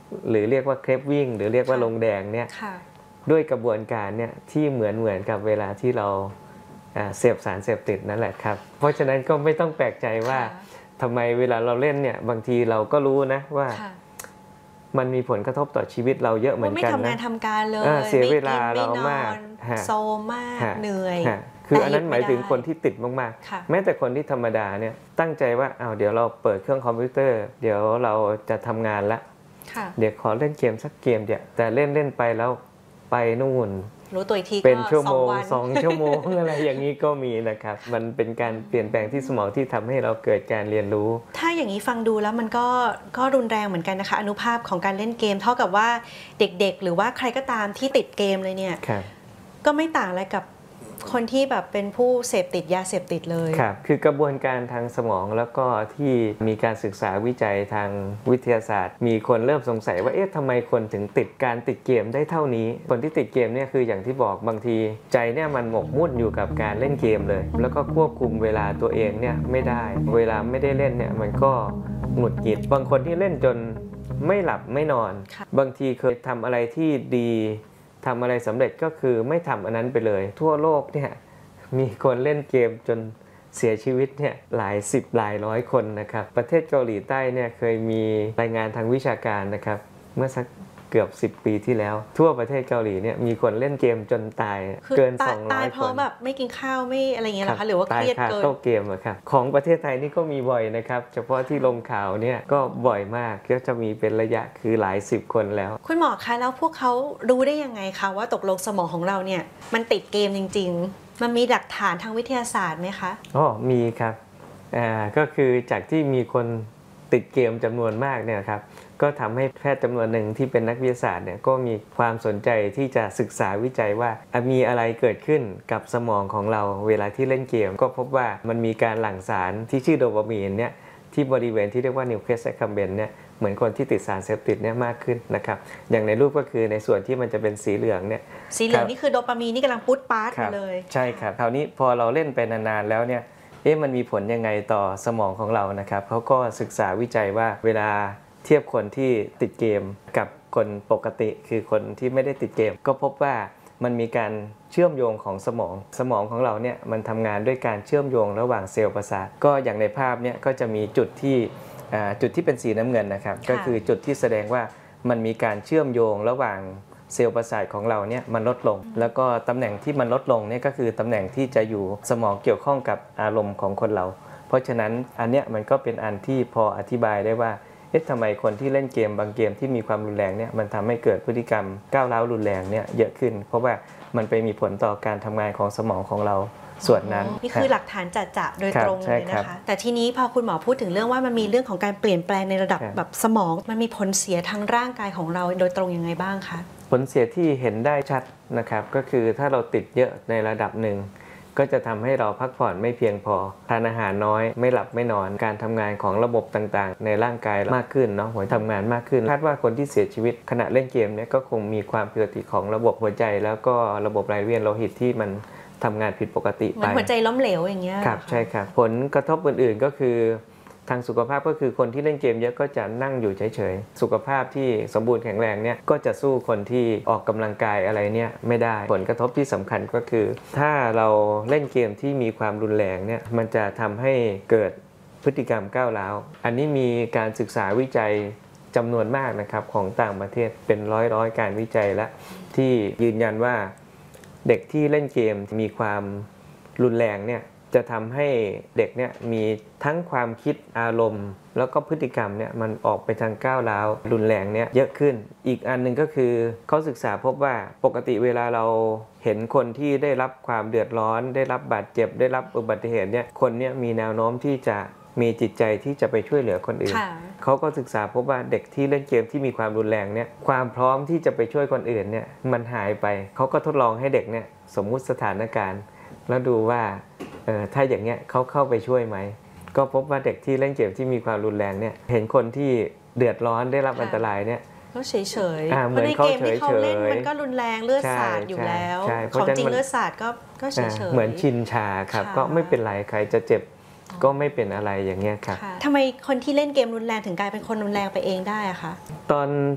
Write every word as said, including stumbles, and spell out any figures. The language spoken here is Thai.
หรือเรียกว่าเครปวิ่งหรือเรียกว่าลงแดงเนี่ยด้วยกระบวนการเนี่ยที่เหมือนเหมือนกับเวลาที่เราเสพสารเสพติดนั่นแหละครับเพราะฉะนั้นก็ไม่ต้องแปลกใจว่าทำไมเวลาเราเล่นเนี่ยบางทีเราก็รู้นะว่ามันมีผลกระทบต่อชีวิตเราเยอะเหมือนกันนะไม่ทำงานทำการเลยเสียเวลาเรามากโซมมากเหนื่อยคืออันนั้นหมายถึงคนที่ติดมากๆแม้แต่คนที่ธรรมดาเนี่ยตั้งใจว่าอ้าวเดี๋ยวเราเปิดเครื่องคอมพิวเตอร์เดี๋ยวเราจะทำงานละเดี๋ยวขอเล่นเกมสักเกมเดียวแต่เล่นเล่นไปแล้วไปนู่นรู้ตัวอีกทีเป็นชั่วโมงสองชั่วโมงอะไรอย่างนี้ก็มีนะครับมันเป็นการเปลี่ยนแปลงที่สมองที่ทำให้เราเกิดการเรียนรู้ถ้าอย่างนี้ฟังดูแล้วมันก็ก็รุนแรงเหมือนกันนะคะอนุภาพของการเล่นเกมเท่ากับว่าเด็กๆหรือว่าใครก็ตามที่ติดเกมเลยเนี่ยก็ไม่ต่างอะไรกับคนที่แบบเป็นผู้เสพติดยาเสพติดเลยครับคือกระบวนการทางสมองแล้วก็ที่มีการศึกษาวิจัยทางวิทยาศาสตร์มีคนเริ่มสงสัยว่าเอ๊ะทำไมคนถึงติดการติดเกมได้เท่านี้คนที่ติดเกมเนี่ยคืออย่างที่บอกบางทีใจเนี่ยมันหมกมุ่นอยู่กับการเล่นเกมเลยแล้วก็ควบคุมเวลาตัวเองเนี่ยไม่ได้เวลาไม่ได้เล่นเนี่ยมันก็หงุดหงิดบางคนที่เล่นจนไม่หลับไม่นอนบางทีเคยทำอะไรที่ดีทำอะไรสำเร็จก็คือไม่ทำอันนั้นไปเลยทั่วโลกเนี่ยมีคนเล่นเกมจนเสียชีวิตเนี่ยหลายสิบหลายร้อยคนนะครับประเทศเกาหลีใต้เนี่ยเคยมีรายงานทางวิชาการนะครับเมื่อสักเกือบสิบปีที่แล้วทั่วประเทศเกาหลีเนี่ยมีคนเล่นเกมจนตายเกินสองร้อยคนตายเพราะแบบไม่กินข้าวไม่อะไรเงี้ยหรอคะหรือว่าเครียดเกินตายคาโต๊ะเกมอะครับของประเทศไทยนี่ก็มีบ่อยนะครับเฉพาะที่ลงข่าวเนี่ยก็บ่อยมากก็จะมีเป็นระยะคือหลายสิบคนแล้วคุณหมอคะแล้วพวกเขารู้ได้ยังไงคะว่าตกลงสมองของเราเนี่ยมันติดเกมจริงๆมันมีหลักฐานทางวิทยาศาสตร์ไหมคะอ๋อมีครับอ่าก็คือจากที่มีคนติดเกมจำนวนมากเนี่ยครับก็ทำให้แพทย์จำนวนหนึ่งที่เป็นนักวิทยาศาสตร์เนี่ยก็มีความสนใจที่จะศึกษาวิจัยว่ามีอะไรเกิดขึ้นกับสมองของเราเวลาที่เล่นเกมก็พบว่ามันมีการหลั่งสารที่ชื่อโดปามีนเนี่ยที่บริเวณที่เรียกว่านิวเคลียสแอคคัมเบนเนี่ยเหมือนคนที่ติดสารเสพติดเนี่ยมากขึ้นนะครับอย่างในรูปก็คือในส่วนที่มันจะเป็นสีเหลืองเนี่ยสีเหลืองนี่คือโดปามีนนี่กำลังปุ๊ดป๊าดเลยใช่ครับคราวนี้พอเราเล่นไปนานๆแล้วเนี่ยเอ๊ะมันมีผลยังไงต่อสมองของเรานะครับเขาก็ศึกษาวิจัยว่าเวลาเทียบคนที่ติดเกมกับคนปกติคือคนที่ไม่ได้ติดเกมก็พบว่ามันมีการเชื่อมโยงของสมองสมองของเราเนี่ยมันทำงานด้วยการเชื่อมโยงระหว่างเซลล์ประสาทก็อย่างในภาพเนี่ยก็จะมีจุดที่จุดที่เป็นสีน้ำเงินนะครับก็คือจุดที่แสดงว่ามันมีการเชื่อมโยงระหว่างเซลล์ประสาทของเราเนี่ยมันลดลงแล้วก็ตำแหน่งที่มันลดลงเนี่ยก็คือตำแหน่งที่จะอยู่สมองเกี่ยวข้องกับอารมณ์ของคนเราเพราะฉะนั้นอันเนี้ยมันก็เป็นอันที่พออธิบายได้ว่าเอ๊ะทำไมคนที่เล่นเกมบางเกมที่มีความรุนแรงเนี่ยมันทำให้เกิดพฤติกรรมก้าวร้าวรุนแรงเนี่ยเยอะขึ้นเพราะว่ามันไปมีผลต่อการทำงานของสมองของเราส่วนนั้นนี่คือหลักฐานจะๆโดยตรงเลยนะคะแต่ทีนี้พอคุณหมอพูดถึงเรื่องว่ามันมีเรื่องของการเปลี่ยนแปลงในระดับแบบสมองมันมีผลเสียทางร่างกายของเราโดยตรงยังไงบ้างคะผลเสียที่เห็นได้ชัดนะครับก็คือถ้าเราติดเยอะในระดับหนึ่งก็จะทำให้เราพักผ่อนไม่เพียงพอทานอาหารน้อยไม่หลับไม่นอนการทำงานของระบบต่างๆในร่างกายมากขึ้นเนาะหัวทำงานมากขึ้นคาดว่าคนที่เสียชีวิตขณะเล่นเกมเนี่ยก็คงมีความผิดปกติของระบบหัวใจแล้วก็ระบบไหลเวียนโลหิตที่มันทำงานผิดปกติไปเหมือนหัวใจล้มเหลวอย่างเงี้ยครับใช่ครับผลกระทบอื่นๆก็คือทางสุขภาพก็คือคนที่เล่นเกมเยอะก็จะนั่งอยู่เฉยๆสุขภาพที่สมบูรณ์แข็งแรงเนี่ยก็จะสู้คนที่ออกกำลังกายอะไรเนี่ยไม่ได้ผลกระทบที่สำคัญก็คือถ้าเราเล่นเกมที่มีความรุนแรงเนี่ยมันจะทำให้เกิดพฤติกรรมก้าวร้าวอันนี้มีการศึกษาวิจัยจำนวนมากนะครับของต่างประเทศเป็นร้อยๆการวิจัยและที่ยืนยันว่าเด็กที่เล่นเกมมีความรุนแรงเนี่ยจะทำให้เด็กเนี่ยมีทั้งความคิดอารมณ์แล้วก็พฤติกรรมเนี่ยมันออกไปทางก้าวร้าวรุนแรงเนี่ยเยอะขึ้นอีกอันหนึ่งก็คือเขาศึกษาพบว่าปกติเวลาเราเห็นคนที่ได้รับความเดือดร้อนได้รับบาดเจ็บได้รับอุบัติเหตุเนี่ยคนเนี่ยมีแนวโน้มที่จะมีจิตใจที่จะไปช่วยเหลือคนอื่นเขาก็ศึกษาพบว่าเด็กที่เล่นเกมที่มีความรุนแรงเนี่ยความพร้อมที่จะไปช่วยคนอื่นเนี่ยมันหายไปเขาก็ทดลองให้เด็กเนี่ยสมมุติสถานการณ์แล้วดูว่าเออถ้าอย่างเงี้ยเขาเข้าไปช่วยไหมก็พบว่าเด็กที่เล่นเกมที่มีความรุนแรงเนี่ยเห็นคนที่เดือดร้อนได้รับอันตรายเนี่ยเขาเฉยเฉยเพราะในเกมที่เขาเล่นมันก็รุนแรงเลือดสาดอยู่แล้วของจริงเลือดสาดก็ก็เฉยเฉยเหมือนชินชาครับก็ไม่เป็นไรใครจะเจ็บก็ไม่เป็นอะไรอย่างเงี้ยครับทำไมคนที่เล่นเกมรุนแรงถึงกลายเป็นคนรุนแรงไปเองได้อะคะตอน